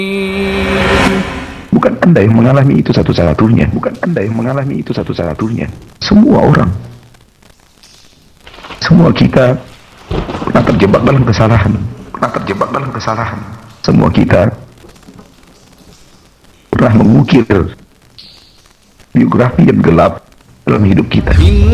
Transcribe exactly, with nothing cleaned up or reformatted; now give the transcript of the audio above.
Bukan Anda yang mengalami itu satu-satunya. Bukan Anda yang mengalami itu satu-satunya. Semua orang, semua kita pernah terjebak dalam kesalahan. Pernah terjebak dalam kesalahan. Semua kita pernah mengukir biografi yang gelap dalam hidup kita.